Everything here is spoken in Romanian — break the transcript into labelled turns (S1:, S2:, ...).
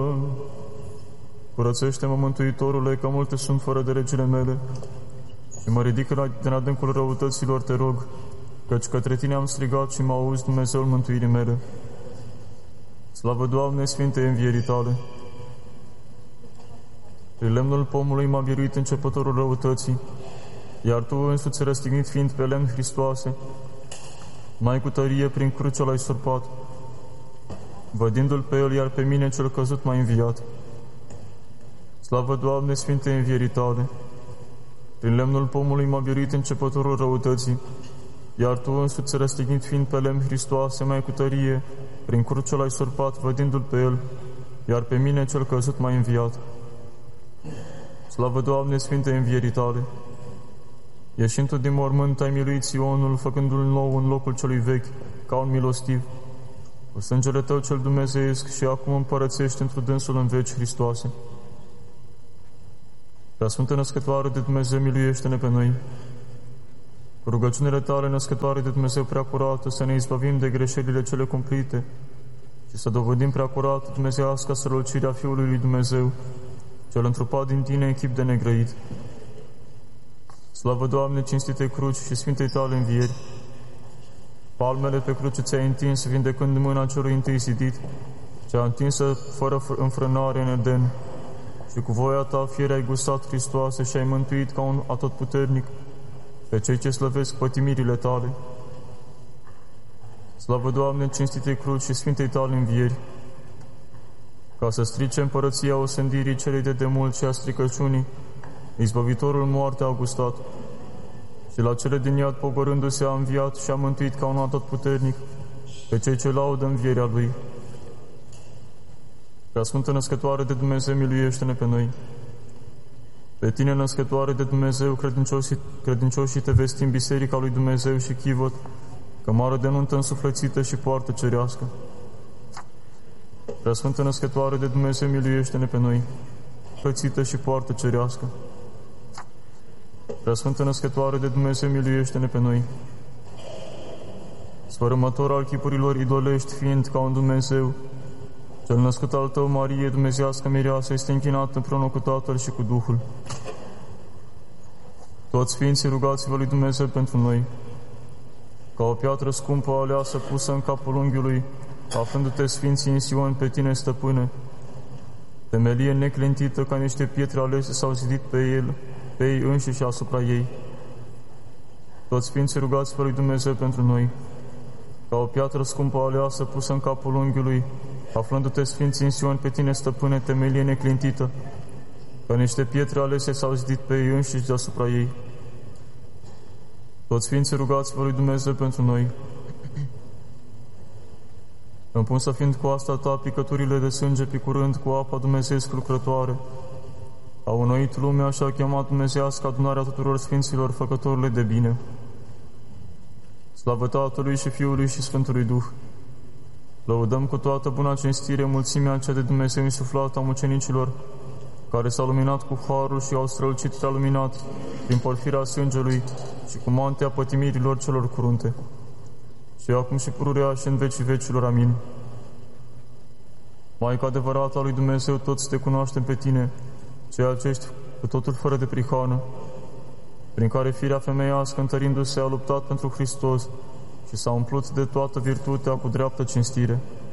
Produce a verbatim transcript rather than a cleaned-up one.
S1: Curățește-mă, Mântuitorule, că multe sunt fără de legile mele, și mă ridică din adâncul răutăților, te rog, căci către Tine am strigat și mă auzi, Dumnezeul mântuirii mele. Slavă, Doamne, Sfinte Învierii Tale! Prin lemnul pomului m-a biruit începătorul răutății, iar Tu însuți răstignit fiind pe lemn, Hristoase, mai cu tărie prin cruce l-ai surpat, vădindu-L pe El, iar pe mine cel căzut m-a înviat. Slavă, Doamne, Sfinte Învierii Tale! Prin lemnul pomului m-a biruit începătorul răutății, iar Tu însuți răstignit fiind pe lemn, Hristoase, mai cu tărie prin cruce l-ai surpat, vădindu-L pe El, iar pe mine cel căzut m-a înviat. Slavă, Doamne, Sfinte Învierii Tale! Ieșind Tu din mormânt, ai miluit Sionul, făcându-l nou în locul celui vechi, ca un milostiv. Cu sângele Tău cel dumnezeiesc și acum împărățești într-o dânsul în veci, Hristoase. Prea Sfântă Născătoare de Dumnezeu, miluiește-ne pe noi. Cu rugăciunile Tale, Născătoare de Dumnezeu prea curată, să ne izbăvim de greșelile cele cumplite și să dovedim prea curată dumnezeiasca strălucirea Fiului lui Dumnezeu, cel întrupat din Tine în chip de negrăit. Slavă, Doamne, cinstite cruci și Sfintei Tale învieri! Palmele pe cruce Ți-ai întins, vindecând mâna celui întâi zidit, cea întinsă fără înfrânare în Eden, și cu voia Ta fiere ai gustat, Hristoase, și ai mântuit ca un atotputernic pe cei ce slăvesc pătimirile Tale. Slavă, Doamne, cinstite cruci și Sfintei Tale învieri! Ca să strice împărăția osândirii celei de demult și a stricăciunii, izbăvitorul moartea a gustat, și la cele din iad pogorându-se a înviat și a mântuit ca un atotputernic pe cei ce laudă învierea Lui. Prea Sfântă Născătoare de Dumnezeu, miluiește-ne pe noi. Pe Tine, Născătoare de Dumnezeu, credincioși, credincioși Te vestim Biserica lui Dumnezeu și chivot, cămară de nuntă însuflețită și poartă cerească. Prea Sfântă Născătoare de Dumnezeu, miluiește-ne pe noi. Pățită și poartă cerească. Prea Sfântă Născătoare de Dumnezeu, miluiește-ne pe noi. Sfărâmător al chipurilor idolești, fiind ca un Dumnezeu, cel născut al Tău, Marie, Dumnezeiască Mireasă, este închinat împreună cu Tatăl și cu Duhul. Toți Sfinții, rugați-vă lui Dumnezeu pentru noi, ca o piatră scumpă aleasă pusă în capul unghiului, aflându-te, Sfinții, în Sion, pe Tine, Stăpâne, temelie neclintită, ca niște pietre alese s-au zidit pe el, pe ei înșiși asupra ei. Toți Sfinții, rugați-vă lui Dumnezeu pentru noi, ca o piatră scumpă aleasă pusă în capul unghiului, aflându-te, Sfinții, în Sion, pe Tine, Stăpâne, temelie neclintită, ca niște pietre alese s-au zidit pe ei înșiși deasupra ei. Toți Sfinții, rugați-vă lui Dumnezeu pentru noi. Împunsă fiind cu asta Ta picăturile de sânge picurând cu apa dumnezeiesc lucrătoare, a înnoit lumea și a chemat dumnezeiască adunarea tuturor Sfinților, făcătorile de bine. Slavă Tatălui și Fiului și Sfântului Duh! Lăudăm cu toată buna cinstire mulțimea cea de Dumnezeu insuflată a mucenicilor, care s-au luminat cu harul și au strălucit prea luminat prin porfirea sângelui și cu mantea pătimirilor celor curunte. Și acum și pururea și în vecii vecilor. Amin. Maica adevărată a lui Dumnezeu, toți Te cunoaștem pe Tine, ceea ce ești cu totul fără de prihană, prin care firea femeiască, întărindu-se, a luptat pentru Hristos și s-a umplut de toată virtutea cu dreaptă cinstire.